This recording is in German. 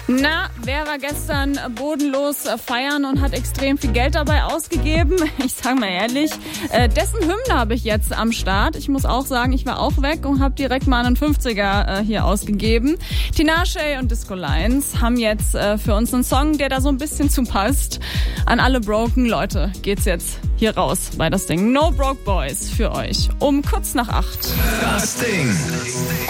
Na, wer war gestern bodenlos feiern und hat extrem viel Geld dabei ausgegeben? Ich sag mal ehrlich, dessen Hymne habe ich jetzt am Start. Ich muss auch sagen, ich war auch weg und habe direkt mal einen 50er hier ausgegeben. Tinashe und Disco Lines haben jetzt für uns einen Song, der da so ein bisschen zu passt. An alle Broken Leute geht's jetzt hier raus bei das Ding. No Broke Boys für euch um kurz nach 8. Das Ding.